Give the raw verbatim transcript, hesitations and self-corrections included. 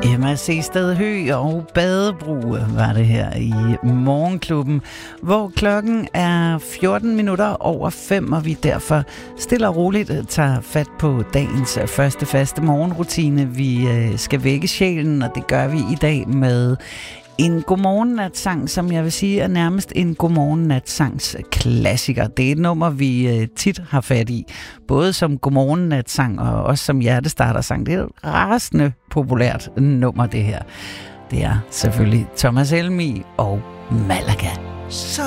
Emma Seested Høgh og Badebrue var det her i Morgenklubben, hvor klokken er fjorten minutter over fem, og vi derfor stille og roligt tager fat på dagens første faste morgenrutine. Vi skal vække sjælen, og det gør vi i dag med en godmorgennatsang, som jeg vil sige er nærmest en godmorgennatsangs klassiker. Det er et nummer, vi tit har fat i, både som godmorgennatsang og også som hjertestartersang. Det er et rasende populært nummer, det her. Det er selvfølgelig Thomas Helmig og Malaga. Så